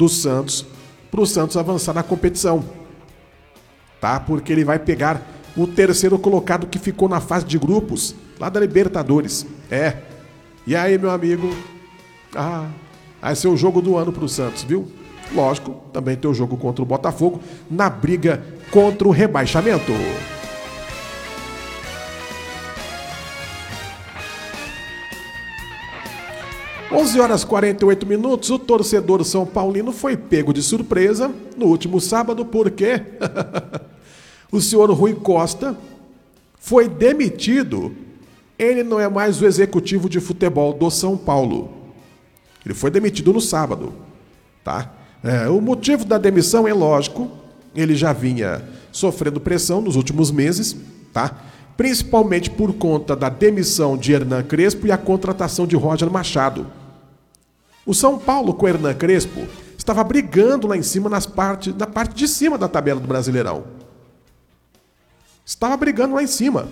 do Santos para o Santos avançar na competição, tá? Porque ele vai pegar o terceiro colocado que ficou na fase de grupos lá da Libertadores. E aí, meu amigo, vai ser o jogo do ano para o Santos, viu? Lógico, também tem o jogo contra o Botafogo na briga contra o rebaixamento. 11h48, o torcedor São Paulino foi pego de surpresa no último sábado, porque o senhor Rui Costa foi demitido. Ele não é mais o executivo de futebol do São Paulo. Ele foi demitido no sábado, tá? O motivo da demissão é lógico, ele já vinha sofrendo pressão nos últimos meses, tá? Principalmente por conta da demissão de Hernan Crespo e a contratação de Roger Machado. O São Paulo com Hernan Crespo estava brigando lá em cima na parte de cima da tabela do Brasileirão. Estava brigando lá em cima.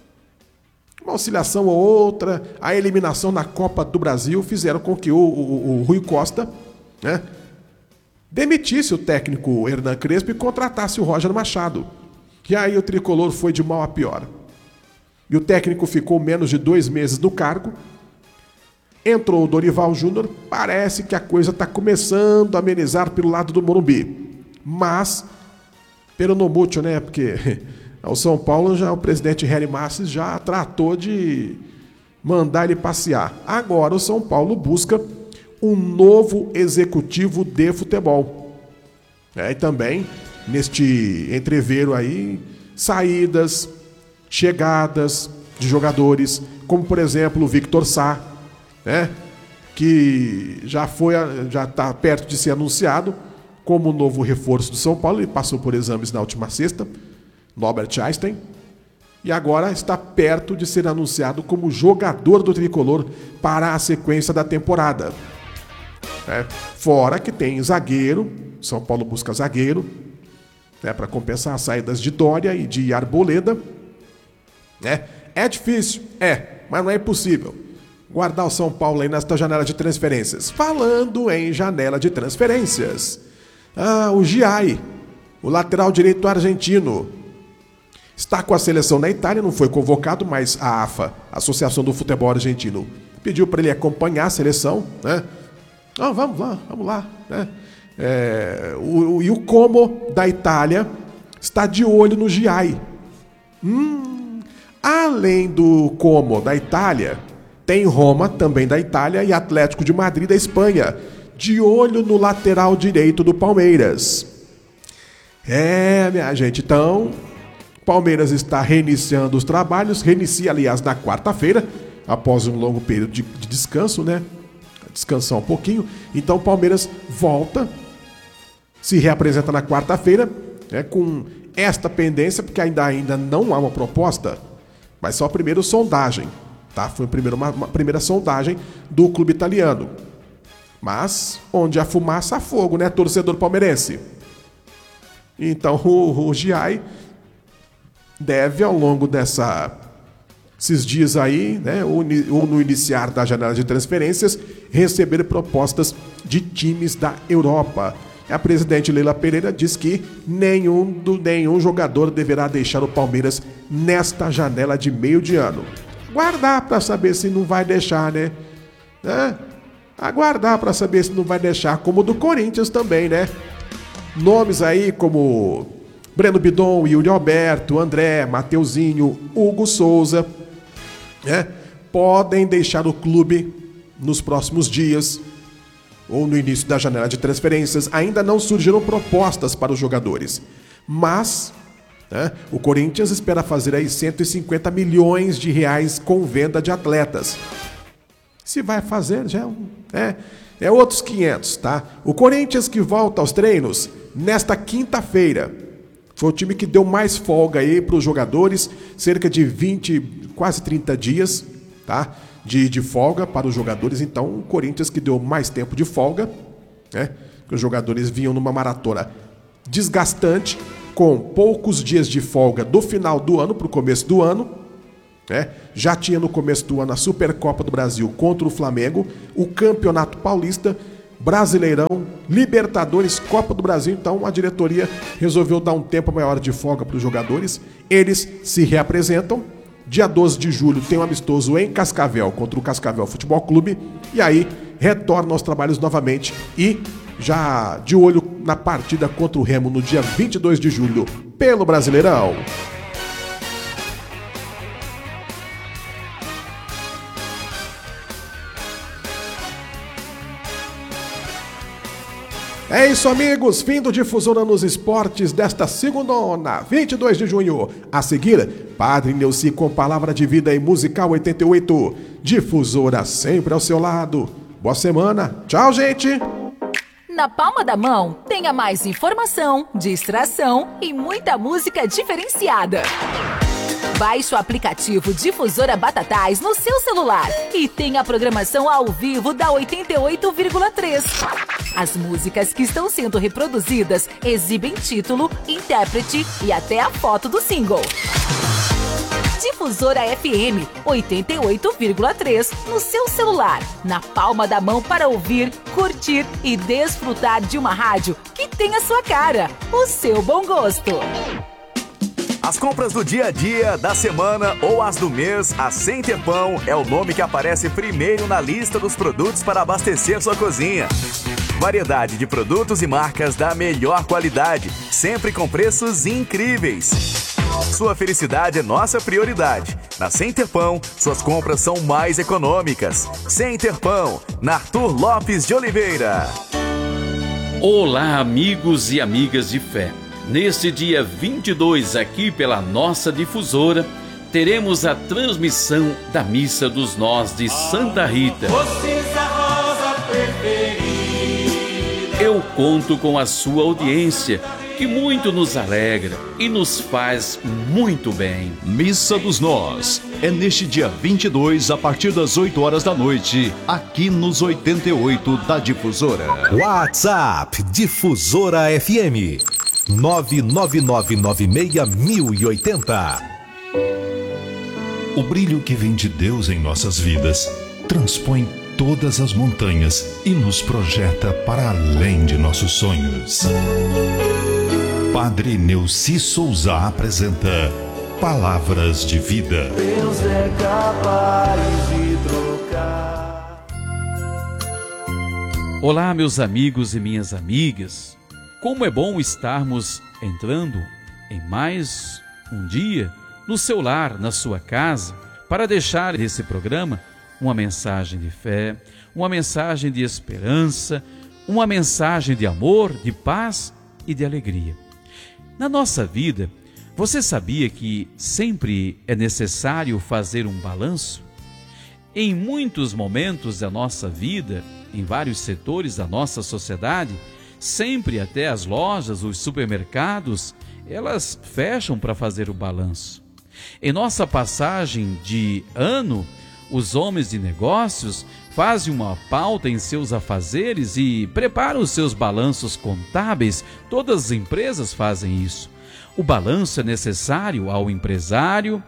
Uma oscilação ou outra, a eliminação na Copa do Brasil fizeram com que o Rui Costa, né, demitisse o técnico Hernan Crespo e contratasse o Roger Machado. E aí o tricolor foi de mal a pior. E o técnico ficou menos de 2 meses no cargo. Entrou o Dorival Júnior, parece que a coisa está começando a amenizar pelo lado do Morumbi. Mas, pelo no mucho, né? Porque o São Paulo, o presidente Harry Masses já tratou de mandar ele passear. Agora o São Paulo busca um novo executivo de futebol. E também, neste entreveiro aí, saídas, chegadas de jogadores, como por exemplo o Victor Sá, né, que já está perto de ser anunciado como novo reforço do São Paulo. Ele passou por exames na última sexta, no Albert Einstein, e agora está perto de ser anunciado como jogador do tricolor para a sequência da temporada. Fora que tem zagueiro, São Paulo busca zagueiro, né, para compensar as saídas de Dória e de Arboleda. É difícil, mas não é impossível guardar o São Paulo aí nesta janela de transferências. Falando em janela de transferências, o Giai, o lateral direito argentino, está com a seleção na Itália, não foi convocado, mas a AFA, a Associação do Futebol Argentino, pediu para ele acompanhar a seleção, né? Vamos lá, né? E o Como da Itália está de olho no Giai. Além do Como da Itália, tem Roma, também da Itália, e Atlético de Madrid da Espanha, de olho no lateral direito do Palmeiras. Minha gente, então, Palmeiras está reiniciando os trabalhos, reinicia, aliás, na quarta-feira, após um longo período de descanso, né? Descansar um pouquinho. Então, o Palmeiras volta, se reapresenta na quarta-feira, né, com esta pendência, porque ainda não há uma proposta, mas só a primeira sondagem. Tá? Foi uma primeira sondagem do clube italiano. Mas, onde há fumaça, há fogo, né, torcedor palmeirense? Então, o Giai deve, ao longo esses dias aí, né, ou no iniciar da janela de transferências, receber propostas de times da Europa. A presidente Leila Pereira diz que nenhum jogador deverá deixar o Palmeiras nesta janela de meio de ano. Aguardar para saber se não vai deixar, né? Aguardar para saber se não vai deixar, como o do Corinthians também, né? Nomes aí como Breno Bidon, Yuri Alberto, André, Mateuzinho, Hugo Souza, né, podem deixar o clube nos próximos dias ou no início da janela de transferências. Ainda não surgiram propostas para os jogadores, mas o Corinthians espera fazer aí 150 milhões de reais com venda de atletas. Se vai fazer, já é outros 500, tá? O Corinthians, que volta aos treinos nesta quinta-feira, foi o time que deu mais folga aí para os jogadores, cerca de 20, quase 30 dias, tá? De folga para os jogadores. Então, o Corinthians que deu mais tempo de folga, né? Que os jogadores vinham numa maratona desgastante, com poucos dias de folga do final do ano para o começo do ano, né? Já tinha no começo do ano a Supercopa do Brasil contra o Flamengo, o Campeonato Paulista, Brasileirão Libertadores, Copa do Brasil. Então a diretoria resolveu dar um tempo maior de folga para os jogadores. Eles se reapresentam. Dia 12 de julho tem um amistoso em Cascavel contra o Cascavel Futebol Clube. E aí retornam aos trabalhos novamente e já de olho na partida contra o Remo no dia 22 de julho pelo Brasileirão. É isso, amigos. Fim do Difusora nos Esportes desta segundona, 22 de junho. A seguir, Padre Neuci com Palavra de Vida e Musical 88. Difusora sempre ao seu lado. Boa semana. Tchau, gente. Na palma da mão, tenha mais informação, distração e muita música diferenciada. Baixe o aplicativo Difusora Batatais no seu celular e tenha a programação ao vivo da 88,3. As músicas que estão sendo reproduzidas exibem título, intérprete e até a foto do single. Difusora FM 88,3 no seu celular, na palma da mão para ouvir, curtir e desfrutar de uma rádio que tem a sua cara, o seu bom gosto. As compras do dia a dia, da semana ou as do mês, a Center Pão é o nome que aparece primeiro na lista dos produtos para abastecer sua cozinha. Variedade de produtos e marcas da melhor qualidade, sempre com preços incríveis. Sua felicidade é nossa prioridade. Na Center Pão, suas compras são mais econômicas. Center Pão, na Arthur Lopes de Oliveira. Olá, amigos e amigas de fé. Neste dia 22, aqui pela nossa difusora, teremos a transmissão da Missa dos Nós de Santa Rita. Eu conto com a sua audiência, que muito nos alegra e nos faz muito bem. Missa dos Nós é neste dia 22, a partir das 8 horas da noite, aqui nos 88 da Difusora. WhatsApp Difusora FM 999961080. O brilho que vem de Deus em nossas vidas transpõe todas as montanhas e nos projeta para além de nossos sonhos. Padre Neuci Souza apresenta Palavras de Vida. Deus é capaz de trocar. Olá, meus amigos e minhas amigas. Como é bom estarmos entrando em mais um dia no seu lar, na sua casa, para deixar nesse programa uma mensagem de fé, uma mensagem de esperança, uma mensagem de amor, de paz e de alegria. Na nossa vida, você sabia que sempre é necessário fazer um balanço? Em muitos momentos da nossa vida, em vários setores da nossa sociedade, sempre até as lojas, os supermercados, elas fecham para fazer o balanço. Em nossa passagem de ano, os homens de negócios fazem uma pauta em seus afazeres e preparam os seus balanços contábeis. Todas as empresas fazem isso. O balanço é necessário ao empresário,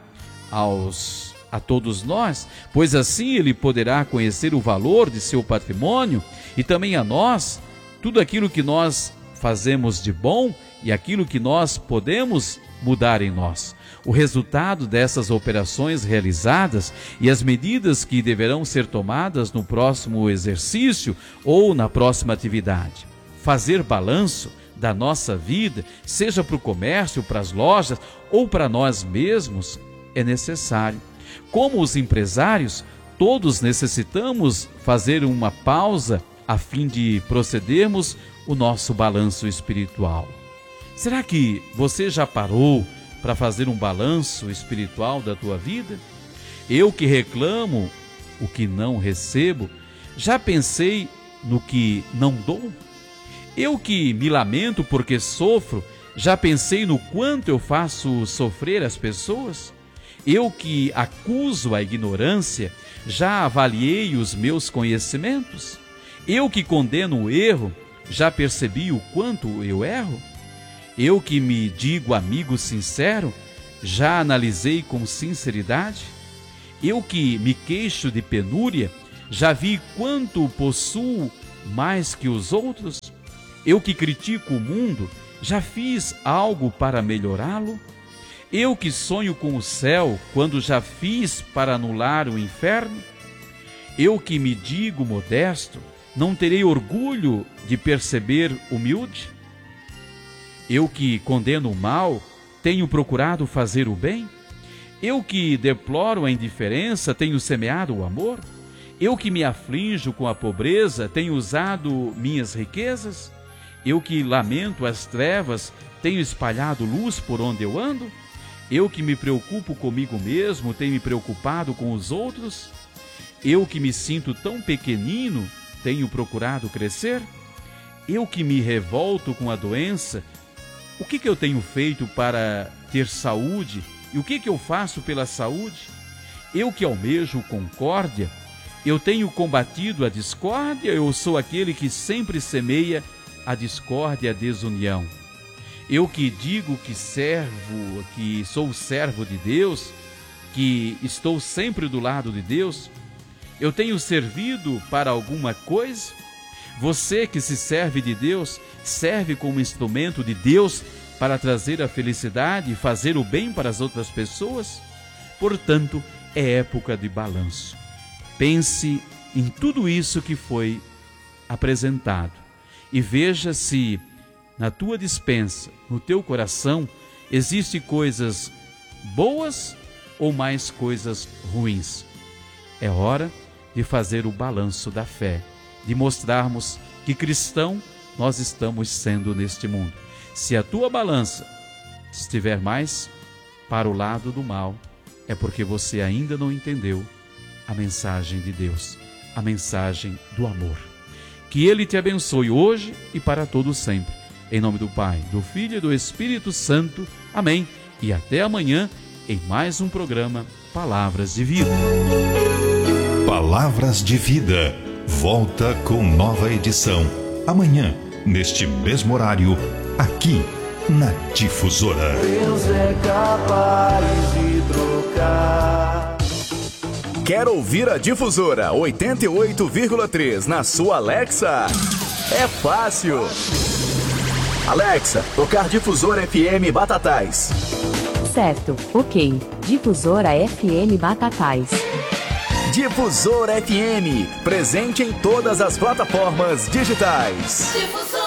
a todos nós, pois assim ele poderá conhecer o valor de seu patrimônio e também a nós, tudo aquilo que nós fazemos de bom e aquilo que nós podemos mudar em nós. O resultado dessas operações realizadas e as medidas que deverão ser tomadas no próximo exercício ou na próxima atividade. Fazer balanço da nossa vida, seja para o comércio, para as lojas ou para nós mesmos, é necessário. Como os empresários, todos necessitamos fazer uma pausa a fim de procedermos o nosso balanço espiritual. Será que você já parou para fazer um balanço espiritual da tua vida? Eu que reclamo o que não recebo, já pensei no que não dou? Eu que me lamento porque sofro, já pensei no quanto eu faço sofrer as pessoas? Eu que acuso a ignorância, já avaliei os meus conhecimentos? Eu que condeno o erro, já percebi o quanto eu erro? Eu que me digo amigo sincero, já analisei com sinceridade? Eu que me queixo de penúria, já vi quanto possuo mais que os outros? Eu que critico o mundo, já fiz algo para melhorá-lo? Eu que sonho com o céu, quando já fiz para anular o inferno? Eu que me digo modesto, não terei orgulho de perceber humilde? Eu que condeno o mal, tenho procurado fazer o bem? Eu que deploro a indiferença, tenho semeado o amor? Eu que me aflijo com a pobreza, tenho usado minhas riquezas? Eu que lamento as trevas, tenho espalhado luz por onde eu ando? Eu que me preocupo comigo mesmo, tenho me preocupado com os outros? Eu que me sinto tão pequenino, tenho procurado crescer? Eu que me revolto com a doença, o que eu tenho feito para ter saúde? E o que eu faço pela saúde? Eu que almejo concórdia, eu tenho combatido a discórdia? Eu sou aquele que sempre semeia a discórdia e a desunião? Eu que digo que sou servo de Deus, que estou sempre do lado de Deus, eu tenho servido para alguma coisa? Você que se serve de Deus, serve como instrumento de Deus para trazer a felicidade e fazer o bem para as outras pessoas? Portanto, é época de balanço. Pense em tudo isso que foi apresentado e veja se na tua despensa, no teu coração, existem coisas boas ou mais coisas ruins. É hora de fazer o balanço da fé, de mostrarmos que cristão nós estamos sendo neste mundo. Se a tua balança estiver mais para o lado do mal, é porque você ainda não entendeu a mensagem de Deus, a mensagem do amor. Que Ele te abençoe hoje e para todo sempre. Em nome do Pai, do Filho e do Espírito Santo. Amém. E até amanhã em mais um programa Palavras de Vida. Palavras de Vida. Volta com nova edição. Amanhã, neste mesmo horário, aqui na Difusora. Deus é capaz de trocar. Quer ouvir a Difusora 88,3 na sua Alexa? É fácil. Alexa, tocar Difusora FM Batatais. Certo, ok. Difusora FM Batatais. Difusora FM, presente em todas as plataformas digitais. Difusora.